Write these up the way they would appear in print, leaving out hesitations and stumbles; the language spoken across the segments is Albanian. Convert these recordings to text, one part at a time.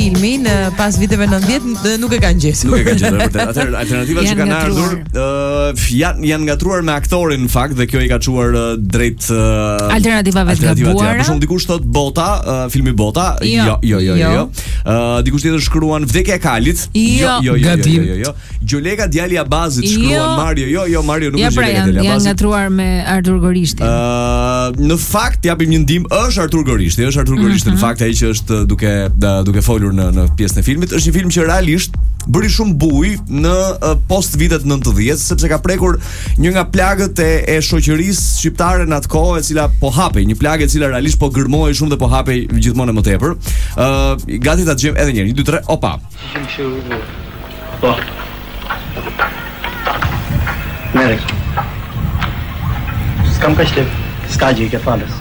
filmi në pas viteve 90 nuk e kanë gjetur. Nuk e kanë gjetur vërtet. Atëherë alternativat që kanë ardhur janë ngatruar me aktorin në fakt dhe kjo i ka çuar drejt alternativave të gabuara. Për shembull dikush thot Bota, filmi Bota. Jo. Dikush tjetër shkruan Vdekja e Kalit. Jo. Gjoleka djali i Abazit shkruan Mario. Jo, Mario nuk është Gjoleka djali i Abazit. Janë ngatruar me Artur Gorishtin. Në fakt japim një ndihmë, është Artur Gorishti, në fakt ai që është duke folur në pjesën e filmit. Është një film që realisht bëri shumë buj në post vitet 90, sepse ka prekur një nga plagët e shoqërisë shqiptare në atë kohë, e cila po hapej, një plagë e cila realisht po gërmohej shumë dhe po hapej gjithmonë më tepër. Gati ta djem edhe një herë, 1 2 3, opa. Po. Merek. S'kam kaq lep. S'ka gjë, ke falës.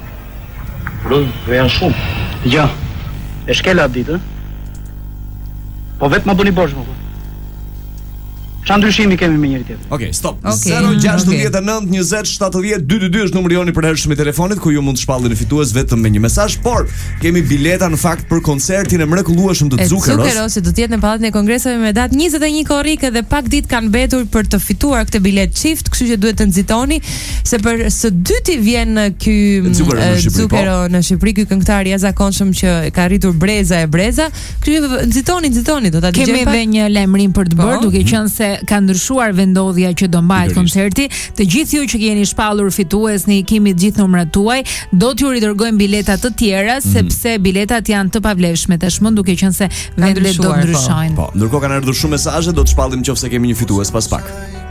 Janë shumë. Ja. E shkela atë ditë. Po vetë më bëni borxh më. Çfarë ndryshimi kemi me njëri tjetrin? Okej, stop. 069 20 70 222 është numri joni për hershëm i telefonit ku ju mund të shpallni fitues vetëm me një mesazh, por kemi bileta në fakt për koncertin e mrekullueshëm të Zukeros. Do të jetë në Pallatin e Kongreseve me datë 21 korrik dhe pak ditë kanë mbetur për të fituar këtë bilet çift, kështu që duhet të nxitoni se për së dyti vjen ky Zukero në Shqipëri, ky këngëtar i jashtëzakonshëm që ka arritur breza e breza. Kështu që nxitoni, do ta dëgjojmë. Kemi edhe një lajmërim për të bërë, duke qenë se ka ndryshuar vendodhja që do mbahet koncerti. Të gjithë ju që keni shpallur fitues në ikimin gjithë numrat tuaj, do t'ju ridërgojmë bileta të tjera sepse biletat janë të pavlefshme tashmë, duke qenë se vendet do ndryshojnë. Po, ndërkohë kanë ardhur shumë mesazhe, do të shpallim nëse kemi një fitues pas pak.